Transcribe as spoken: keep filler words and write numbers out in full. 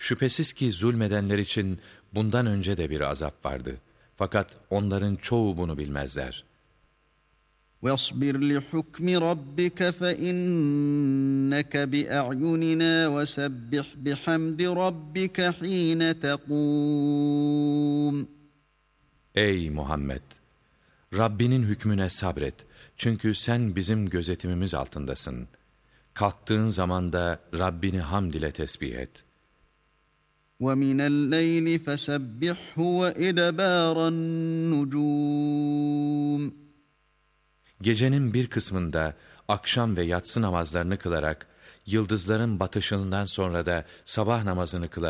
Şüphesiz ki zulmedenler için bundan önce de bir azap vardı. Fakat onların çoğu bunu bilmezler. وَاصْبِرْ لِحُكْمِ رَبِّكَ فَإِنَّكَ بِأَعْيُنِنَا وَسَبِّحْ بِحَمْدِ رَبِّكَ حِينَ تَقُومُ. Ey Muhammed! Rabbinin hükmüne sabret. Çünkü sen bizim gözetimimiz altındasın. Kalktığın zaman da Rabbini hamd ile tesbih et. وَمِنَ اللَّيْلِ فَسَبِّحْهُ وَإِدْبَارَ النُّجُومِ. Gecenin bir kısmında akşam ve yatsı namazlarını kılarak, yıldızların batışından sonra da sabah namazını kılarak,